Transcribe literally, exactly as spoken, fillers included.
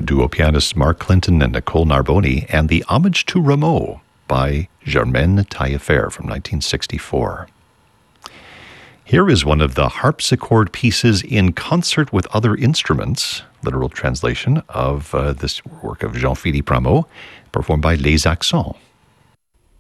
duo pianists Mark Clinton and Nicole Narboni, and the Homage to Rameau by Germaine Taillefer from nineteen sixty-four. Here is one of the harpsichord pieces in concert with other instruments, literal translation of uh, this work of Jean-Philippe Rameau, performed by Les Accents.